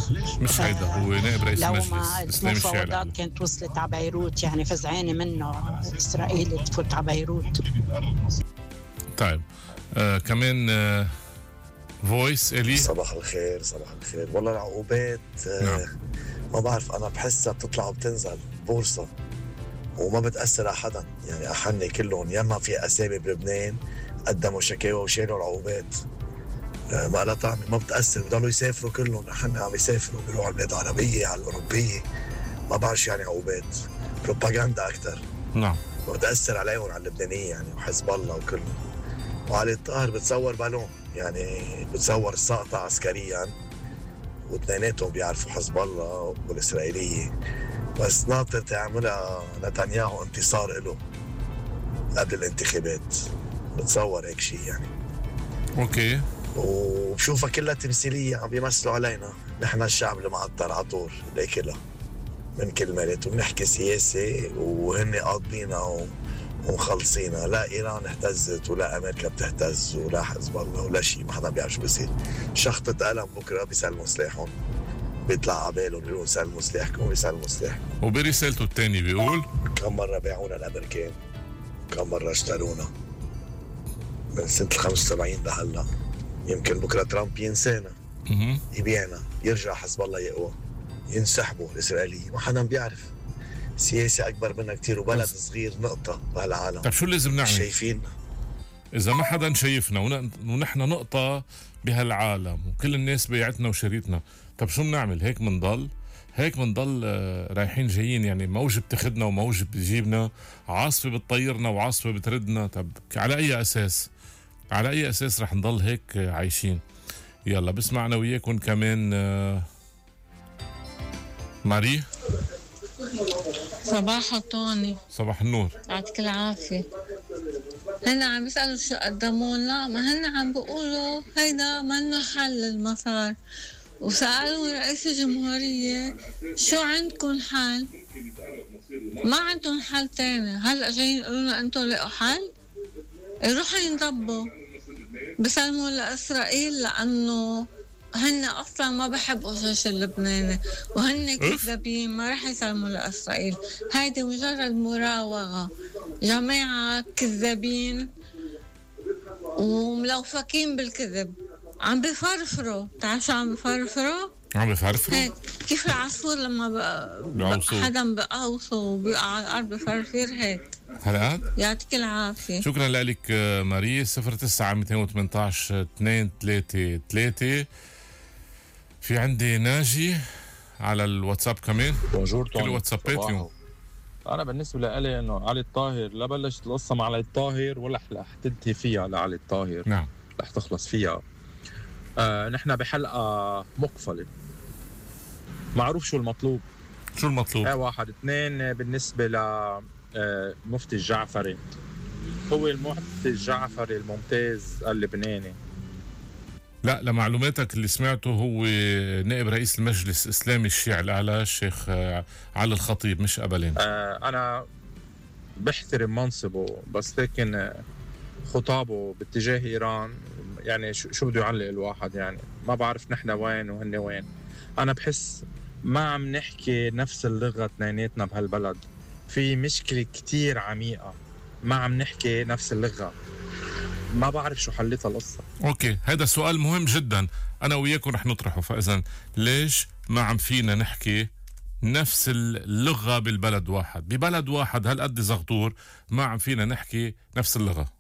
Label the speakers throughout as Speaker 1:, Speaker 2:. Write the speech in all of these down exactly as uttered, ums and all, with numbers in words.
Speaker 1: مش هيدا هو نائب رئيس
Speaker 2: لو
Speaker 1: المجلس
Speaker 2: ما
Speaker 1: الإسلامي الشيعي
Speaker 2: المفاوضات
Speaker 1: الأعلى.
Speaker 2: كانت وصلت على بيروت، يعني فزعانة منه إسرائيل تفوت على بيروت.
Speaker 1: طيب آه كمان آه فويس إلي.
Speaker 3: صباح الخير صباح الخير. والله العقوبات آه
Speaker 1: نعم.
Speaker 3: ما بعرف، أنا بحسها بتطلع وبتنزل بورصة وما بتأثر على حدا. يعني أحني كلهم ياما في أسامي بلبنان قدموا شكاوى وشالوا العقوبات، آه ما لها طعمة، ما بتأثر، بضلوا يسافروا كلهم. أحنا عم يسافروا بيروحوا على البلاد العربية على الأوروبية، ما بعرف يعني عقوبات، بروباغندا أكتر.
Speaker 1: نعم.
Speaker 3: بتأثر عليهم على اللبنانية يعني، وحزب الله وكله. وعلي الطاهر بتصور بالون، يعني بتصور السقطة عسكريا، واثنيناتهم بيعرفوا حزب الله والإسرائيلية، بس ناطر تعملها نتنياهو انتصار له قبل الانتخابات. بتصور هيك شيء يعني.
Speaker 1: أوكي.
Speaker 3: وبشوفها كلها تمثيلية، عم بيمثلوا علينا نحن الشعب المعطر عطور ليكلها من كلمات، وبنحكي سياسة وهن قاضينا و... ومخلصينا. لا إيران اهتزت ولا أمريكا بتهتز ولا حزب الله ولا شيء، ما حدا بيعرف شو بيصير. شخطة قلم بكرة بيسلموا سلاحهم، بيطلع عبالهم بيقولوا سلموا سلاحكم ويسلموا سلاحكم.
Speaker 1: وبرسالته الثاني بيقول
Speaker 3: كم مرة بيعونا الأمريكان، كم مرة اشترونا من سنة الخمسة وسبعين لهلا. يمكن بكرة ترامب ينسانا، يبيعنا، يرجع حزب الله يقوى، ينسحبوا الإسرائيليين، ما حدا بيعرف. سياسة أكبر منها كتير، وبلد صغير نقطة بهالعالم.
Speaker 1: طيب شو لازم نعمل؟
Speaker 3: شايفين
Speaker 1: إذا ما حدا شايفنا ونحن نقطة بهالعالم وكل الناس بيعتنا وشريتنا، طب شو بنعمل؟ هيك منضل هيك منضل رايحين جايين، يعني موجة بتاخدنا وموجة بتجيبنا، عاصفة بتطيرنا وعاصفة بتردنا. طب على أي أساس؟ على أي أساس رح نضل هيك عايشين؟ يلا بسمعنا وياكم كمان ماري.
Speaker 4: صباح طوني.
Speaker 1: صباح النور.
Speaker 4: يعطيك العافية. هنا عم يسألوا شو قدموا لنا، ما هنا عم بيقولوا هيدا منه حل المسار، وسألوا رئيس الجمهورية شو عندكم حل؟ ما عندهم حل تاني. هلأ جايين يقولوا لنا انتوا لقوا حل؟ يروحوا ينضبوا بسلموا لإسرائيل، لأنه هن أصلا ما بحبوا الجيش اللبناني وهن كذابين، ما رح يسلموا لإسرائيل. هيدي مجرد مراوغة، جماعة كذابين وملوفكين بالكذب، عم بفرفروا. تعرف شو عم بفرفروا؟
Speaker 1: عم بفرفروا
Speaker 4: هيك كيف العصفور لما بقى حدا بقوصه وبيقع على الأرض بفرفر هيك.
Speaker 1: هلأ
Speaker 4: يعطيك العافية.
Speaker 1: شكرا لك ماري. صفر تسعة مئتين وثمانية عشر اثنين ثلاثة ثلاثة. في عندي ناجي على الواتساب كمان.
Speaker 5: بونجور
Speaker 1: كل واتسابات اليوم.
Speaker 5: انا بالنسبه لي انه علي الطاهر لا بلشت القصه مع علي الطاهر ولا رح تنتهي فيها لعلي الطاهر.
Speaker 1: نعم
Speaker 5: رح تخلص فيها. آه نحن بحلقه مقفله، معروف شو المطلوب.
Speaker 1: شو المطلوب؟
Speaker 5: آه واحد اثنين. بالنسبه ل آه مفتي الجعفري، هو المفتي الجعفري الممتاز اللبناني.
Speaker 1: لا، لمعلوماتك اللي سمعته هو نائب رئيس المجلس الإسلامي الشيعي الأعلى الشيخ علي الخطيب، مش قبلين.
Speaker 5: آه أنا بحترم منصبه، بس لكن خطابه باتجاه إيران يعني شو بده يعلق الواحد؟ يعني ما بعرف نحن وين وهن وين. أنا بحس ما عم نحكي نفس اللغة اثنيناتنا بهالبلد، في مشكلة كتير عميقة، ما عم نحكي نفس اللغة. ما بعرف شو حلتها القصة.
Speaker 1: اوكي، هذا سؤال مهم جدا، انا وياكم رح نطرحه. فاذا ليش ما عم فينا نحكي نفس اللغة بالبلد واحد؟ ببلد واحد هالقد زغطور ما عم فينا نحكي نفس اللغة.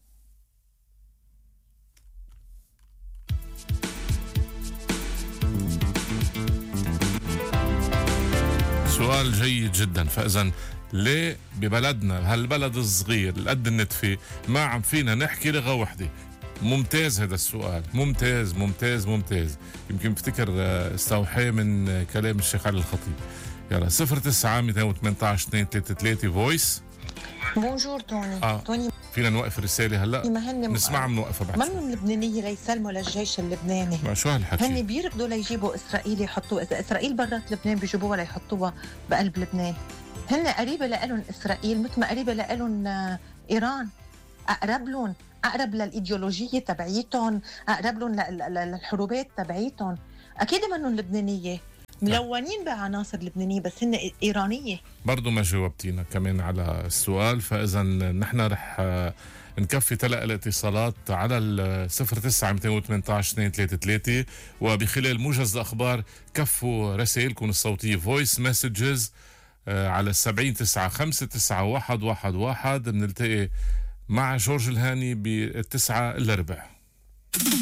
Speaker 1: سؤال جيد جدا. فاذا ليه ببلدنا هالبلد الصغير القد النتفة ما عم فينا نحكي لغة وحدة؟ ممتاز هذا السؤال، ممتاز ممتاز ممتاز. يمكن بفتكر استوحي من كلام الشيخ علي الخطيب. يلا صفر تسعة مئتين وثمانية عشر اثنين ثلاثة ثلاثة فويس.
Speaker 6: بونجور توني.
Speaker 1: آه.
Speaker 6: توني
Speaker 1: فينا نوقف الرسالة هلا؟ نسمعها منوقفها بعد.
Speaker 6: منهم لبنانية ليسلموا للجيش اللبناني.
Speaker 1: ما شو هالحكي؟
Speaker 6: هن بيركضوا ليجيبوا إسرائيل يحطوا، إذا إسرائيل برات لبنان بيجيبوها ليحطوها بقلب لبنان. هن قريبة لهم إسرائيل مثل ما قريبة لهم إيران، أقرب لهم، أقرب للإيديولوجية تبعيتهم، أقرب لهم للحروبات تبعيتهم. أكيد منهم لبنانية. ملونين بعناصر لبنانية بس هن إيرانية.
Speaker 1: برضو ما جاوبتينا كمان على السؤال، فإذا نحن رح نكفي تلقى الاتصالات على الصفر تسعة مئتين وثمانية عشر اثنين ثلاثة ثلاثة، وبخلال موجز الأخبار كفوا رسائلكم الصوتية فويس مسجز على السبعين تسعة خمسة تسعة واحد واحد واحد. بنلتقي مع جورج الهاني بالتسعة إلا ربع.